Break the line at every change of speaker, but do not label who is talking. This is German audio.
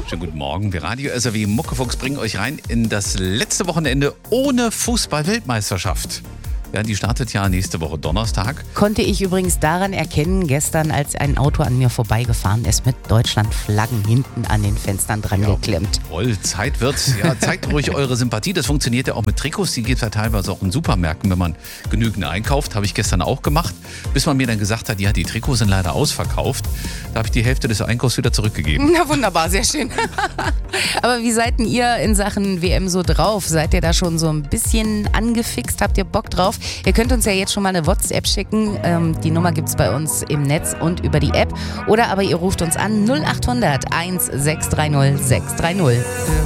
Schönen guten Morgen. Wir Radio SRW Muckefuchs bringen euch rein in das letzte Wochenende ohne Fußball-Weltmeisterschaft. Ja, die startet ja nächste Woche Donnerstag.
Konnte ich übrigens daran erkennen, gestern, als ein Auto an mir vorbeigefahren ist, mit Deutschland-Flaggen hinten an den Fenstern dran geklemmt.
Jawohl, Zeit wird's. Ja, zeigt ruhig eure Sympathie. Das funktioniert ja auch mit Trikots. Die geht ja teilweise auch in Supermärkten, wenn man genügend einkauft. Habe ich gestern auch gemacht. Bis man mir dann gesagt hat, ja, die Trikots sind leider ausverkauft. Da habe ich die Hälfte des Einkaufs wieder zurückgegeben.
Na wunderbar, sehr schön. Aber wie seid denn ihr in Sachen WM so drauf? Seid ihr da schon so ein bisschen angefixt? Habt ihr Bock drauf? Ihr könnt uns ja jetzt schon mal eine WhatsApp schicken. Die Nummer gibt's bei uns im Netz und über die App. Oder aber ihr ruft uns an 0800 1630 630.